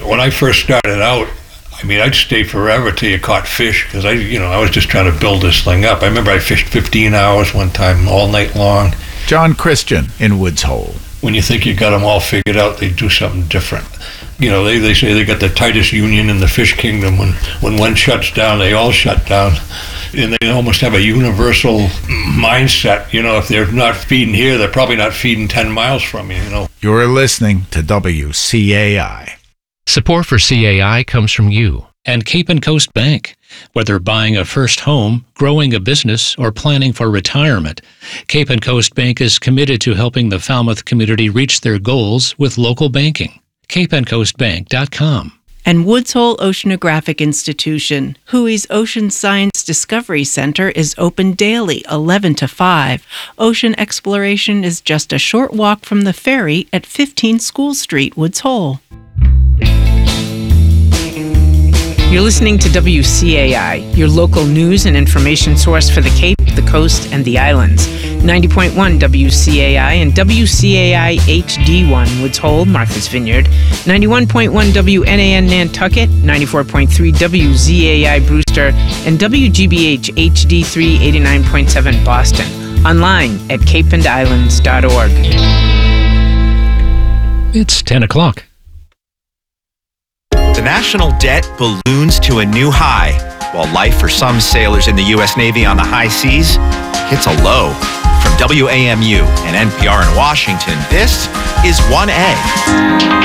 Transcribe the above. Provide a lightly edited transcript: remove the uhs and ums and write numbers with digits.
when I first started out, I mean, I'd stay forever till you caught fish because I was just trying to build this thing up. I remember I fished 15 hours one time all night long. John Christian in Woods Hole. When you think you got them all figured out, they do something different. They say they got the tightest union in the fish kingdom. When one shuts down, they all shut down. And they almost have a universal mindset. If they're not feeding here, they're probably not feeding 10 miles from you, You're listening to WCAI. Support for CAI comes from you and Cape and Coast Bank. Whether buying a first home, growing a business, or planning for retirement, Cape and Coast Bank is committed to helping the Falmouth community reach their goals with local banking. CapeandCoastBank.com. And Woods Hole Oceanographic Institution, Huey's Ocean Science Discovery Center, is open daily, 11 to 5. Ocean exploration is just a short walk from the ferry at 15 School Street, Woods Hole. You're listening to WCAI, your local news and information source for the Cape, the Coast, and the Islands. 90.1 WCAI and WCAI HD1 Woods Hole, Martha's Vineyard. 91.1 WNAN Nantucket, 94.3 WZAI Brewster, and WGBH HD3 89.7 Boston. Online at capeandislands.org. It's 10 o'clock. The national debt balloons to a new high, while life for some sailors in the U.S. Navy on the high seas hits a low. From WAMU and NPR in Washington, this is 1A.